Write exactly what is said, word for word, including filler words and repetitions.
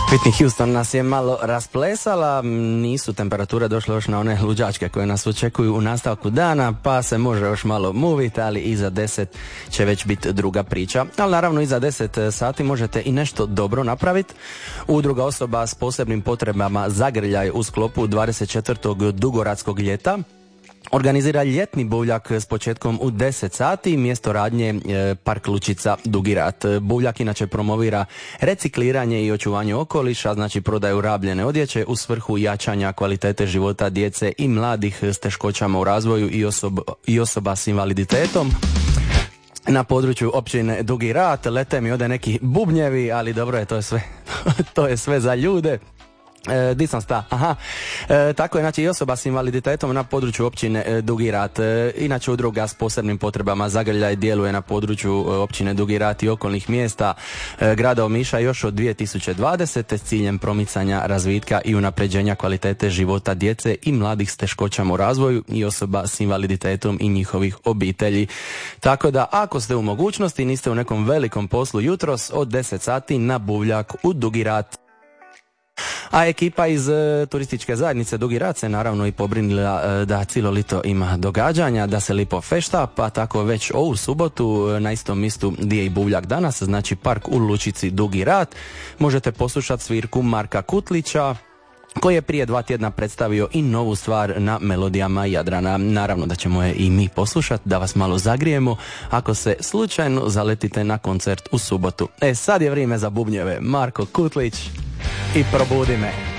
Whitney Houston nas je malo rasplesala, nisu temperature došle još na one luđačke koje nas očekuju u nastavku dana, pa se može još malo muviti, ali iza deset će već biti druga priča. Ali naravno iza deset sati možete i nešto dobro napraviti. Udruga osoba s posebnim potrebama Zagrljaj u sklopu dvadeset četvrtog Dugoradskog ljeta organizira ljetni buvljak s početkom u deset sati, mjesto radnje e, Park Lučica Dugi Rat. Buvljak inače promovira recikliranje i očuvanje okoliša, znači prodaju rabljene odjeće u svrhu jačanja kvalitete života djece i mladih s teškoćama u razvoju i, osob, i osoba s invaliditetom. Na području općine Dugi Rat lete mi ovdje neki bubnjevi, ali dobro je, to je sve, to je sve za ljude. E, di sam sta? Aha. E, tako je, znači i osoba s invaliditetom na području općine e, Dugi Rat. E, inače udruga s posebnim potrebama Zagrljaj djeluje na području e, općine Dugi Rat i okolnih mjesta e, grada Omiša još od dvije tisuće dvadesete s ciljem promicanja razvitka i unapređenja kvalitete života djece i mladih s teškoćama u razvoju i osoba s invaliditetom i njihovih obitelji. Tako da ako ste u mogućnosti, niste u nekom velikom poslu jutros, od deset sati na buvljak u Dugi Rat. A ekipa iz e, turističke zajednice Dugi Rat se naravno i pobrinila e, da cijelo lito ima događanja, da se lipo fešta, pa tako već ovu subotu e, na istom mjestu gdje je i buvljak danas, znači park u Lučici Dugi Rat, možete poslušati svirku Marka Kutlića, koji je prije dva tjedna predstavio i novu stvar na melodijama Jadrana. Naravno da ćemo je i mi poslušati, da vas malo zagrijemo ako se slučajno zaletite na koncert u subotu. E sad je vrijeme za bubnjeve. Marko Kutlić i Probudi me.